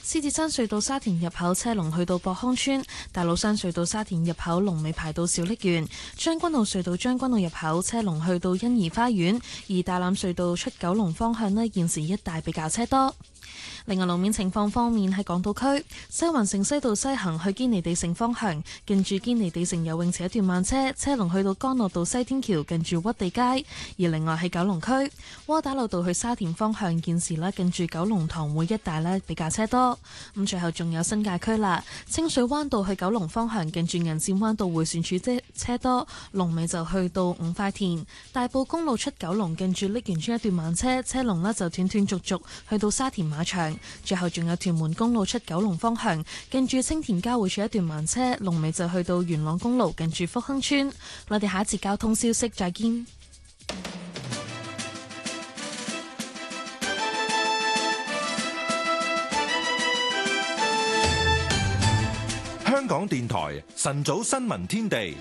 獅子山隧道沙田入口車龍去到博康村，大老山隧道沙田入口龍尾排到小瀝源，將軍澳隧道將軍澳入口車龍去到欣怡花園，而大欖隧道出九龍方向呢，現時一帶比較車多。另外路面情況方面，喺港島區西環城西道西行去堅尼地城方向，近住堅尼地城游泳池一段慢車，車龍去到干諾道西天橋近住屈地街。而另外喺九龍區窩打老道去沙田方向，現時呢近住九龍塘會一帶呢比較車多。咁最後仲有新界區啦，清水灣道去九龍方向，近住銀線灣道迴旋處車多，龍尾就去到五塊田。大埔公路出九龍，近住瀝源村一段慢車，車龍呢就斷斷續續去到沙田馬場。最後仲有屯門公路出九龍方向，近住青田交匯處一段慢車，龍尾就去到元朗公路近住福亨村。我哋下一節交通消息再見。 香港電台晨早新聞天地。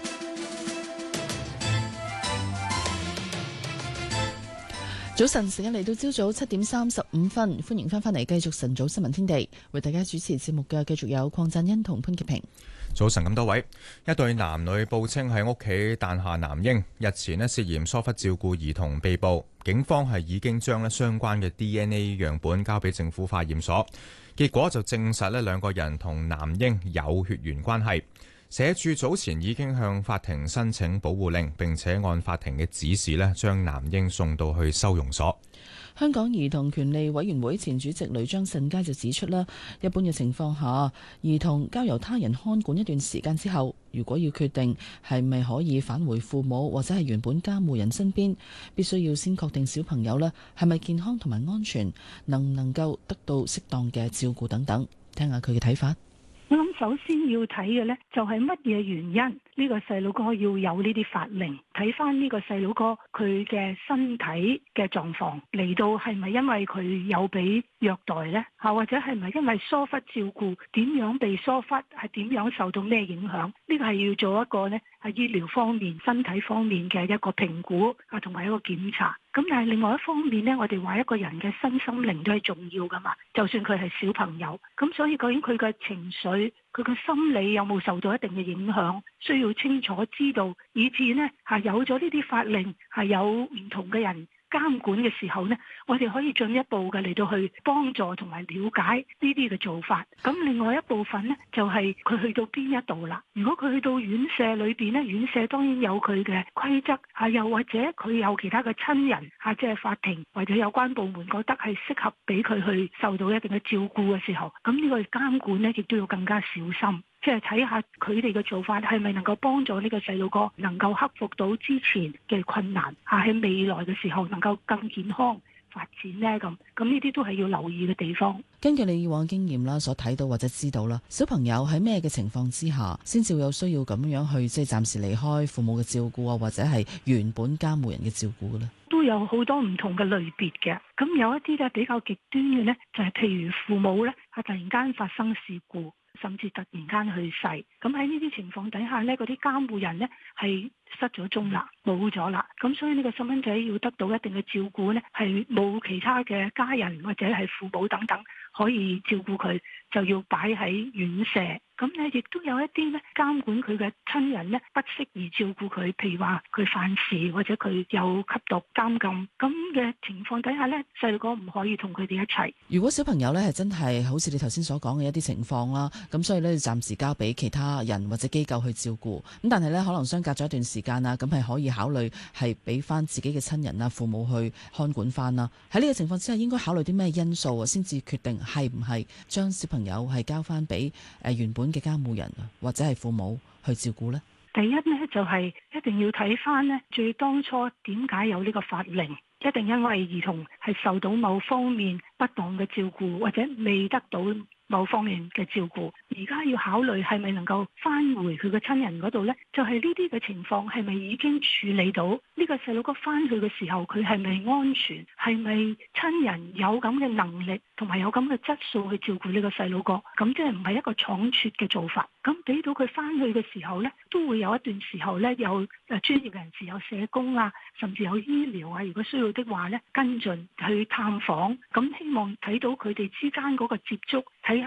早晨，時間嚟到朝早7:35，歡迎翻嚟繼續晨早新聞天地，為大家主持節目嘅繼續有鄺振欣同潘潔平。 早晨咁多位，一對男女報稱喺屋企誕下男嬰，日前涉嫌疏忽照顧兒童被捕，警方係已經將相關嘅 DNA 樣本交俾政府化驗所，結果就證實兩個人同男嬰有血緣關係。社署早前已經向法庭申請保護令，並且按法庭嘅指示將男嬰送到去收容所。 香港兒童權利委員會前主席雷張慎佳就指出啦，一般嘅情況下，兒童交由他人看管一段時間之後，如果要決定係咪可以返回父母或者係原本監護人身邊，必須要先確定小朋友係咪健康同埋安全，能唔能夠得到適當嘅照顧等等。聽下佢嘅睇法。 我諗首先要睇嘅呢，就係乜嘢原因呢個細路哥要有呢啲法令，睇翻呢個細路哥佢嘅身體嘅狀況嚟到，係咪因為佢有俾虐待呢？或者係咪因為疏忽照顧，點樣被疏忽，係點樣受到咩影響？呢個係要做一個呢係醫療方面、身體方面嘅一個評估同埋一個檢查。咁但係另外一方面呢，我哋話一個人嘅身心靈都係重要噶嘛，就算佢係小朋友，咁所以究竟佢嘅情緒、佢嘅心理有冇受到一定嘅影響，需要清楚知道，以至呢係有咗呢啲法令，係有唔同嘅人監管嘅時候呢，我哋可以進一步嘅嚟到去幫助同埋了解呢啲嘅做法。咁另外一部分呢，就係佢去到邊一度啦。如果佢去到院舍裏邊呢，院舍當然有佢嘅規則，又或者佢有其他嘅親人即係法庭或者有關部門覺得係適合俾佢去受到一定嘅照顧嘅時候，咁呢個監管呢亦都要更加小心。即係睇下佢哋嘅做法係咪能夠幫助呢個細路哥能夠克服到之前嘅困難，喺未來嘅時候能夠更健康發展呢？咁呢啲都係要留意嘅地方。 根據你以往經驗啦，所睇到或者知道啦，小朋友喺咩嘅情況之下，先至會有需要咁樣去即係暫時離開父母嘅照顧或者係原本監護人嘅照顧呢？ 都有好多唔同嘅類別嘅。咁有一啲咧比較極端嘅呢，就係譬如父母呢，突然間發生事故，甚至突然間去世。咁喺呢啲情況底下呢，嗰啲監護人呢係失咗蹤啦，冇咗啦。咁所以呢個細蚊仔要得到一定嘅照顧呢，係冇其他嘅家人或者係父母等等可以照顧佢，就要擺喺院舍。咁呢亦都有一啲呢監管佢嘅親人呢，不適宜照顧佢，譬如話佢犯事或者佢有吸毒監禁咁嘅情況底下呢，細路哥唔可以同佢哋一齊。 如果小朋友呢係真係好似你頭先所講嘅一啲情況啦，咁所以呢暫時交俾其他人或者機構去照顧。咁但係呢可能相隔咗一段時間啊，咁係可以考慮係俾翻自己嘅親人啊、父母去看管翻啦。喺呢個情況之下，應該考慮啲咩因素啊，先至決定係唔係將小朋友係交翻俾原本嘅監護人或者係父母去照顧呢？ 第一呢，就係一定要睇翻呢最當初點解有呢個法令，一定因為兒童係受到某方面不當嘅照顧，或者未得到某方面嘅照顧，而家要考慮係咪能夠返回佢嘅親人嗰度呢？就係呢啲嘅情況係咪已經處理到呢個細路哥返去嘅時候，佢係咪安全？係咪親人有咁嘅能力同埋有咁嘅質素去照顧呢個細路哥？咁即係唔係一個倉促嘅做法？咁俾到佢返去嘅時候呢，都會有一段時候呢，有專業人士、有社工啊，甚至有醫療啊，如果需要的話呢，跟進去探訪，咁希望睇到佢哋之間嗰個接觸，睇